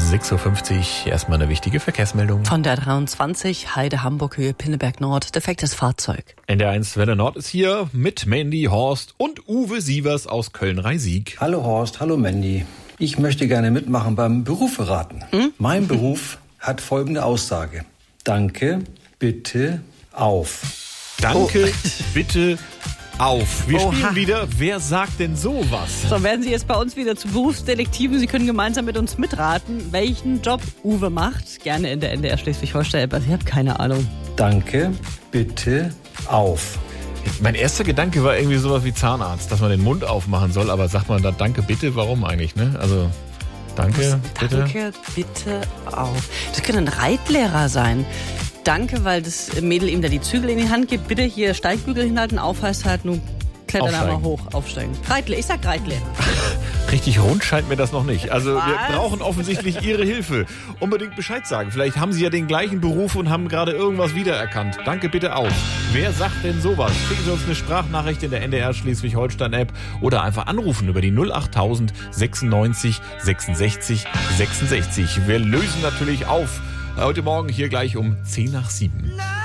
6.50 Uhr. Erstmal eine wichtige Verkehrsmeldung. Von der 23, Heide Hamburg Höhe Pinneberg Nord, defektes Fahrzeug. NDR1 Welle Nord ist hier mit Mandy, Horst und Uwe Sievers aus Köln-Rhein-Sieg. Hallo Horst, hallo Mandy. Ich möchte gerne mitmachen beim Berufe raten. Mein Beruf hat folgende Aussage. Danke, bitte, auf. Danke, bitte, auf. Wir spielen wieder Wer sagt denn sowas? So, werden Sie jetzt bei uns wieder zu Berufsdetektiven. Sie können gemeinsam mit uns mitraten, welchen Job Uwe macht. Gerne in der NDR Schleswig-Holstein. Ich habe keine Ahnung. Danke, bitte, auf. Mein erster Gedanke war irgendwie sowas wie Zahnarzt, dass man den Mund aufmachen soll. Aber sagt man da Danke, bitte, warum eigentlich? Ne? Also, danke, bitte. Danke, bitte, auf. Das könnte ein Reitlehrer sein. Danke, weil das Mädel ihm da die Zügel in die Hand gibt. Bitte hier Steigbügel hinhalten, auf heißt halt nur klettern da mal hoch, aufsteigen. Ich sag Reitlehrer. Richtig rund scheint mir das noch nicht. Also wir brauchen offensichtlich Ihre Hilfe. Unbedingt Bescheid sagen. Vielleicht haben Sie ja den gleichen Beruf und haben gerade irgendwas wiedererkannt. Danke bitte auf. Wer sagt denn sowas? Schicken Sie uns eine Sprachnachricht in der NDR Schleswig-Holstein-App oder einfach anrufen über die 08000 96 66 66. Wir lösen natürlich auf. Heute Morgen hier gleich um 6:50.